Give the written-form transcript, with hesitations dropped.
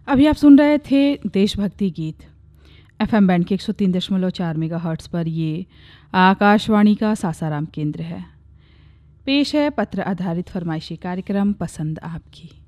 अभी आप सुन रहे थे देशभक्ति गीत। एफएम बैंड के 103.4 मेगाहर्ट्ज़ पर ये आकाशवाणी का सासाराम केंद्र है। पेश है पत्र आधारित फरमाइशी कार्यक्रम पसंद आपकी।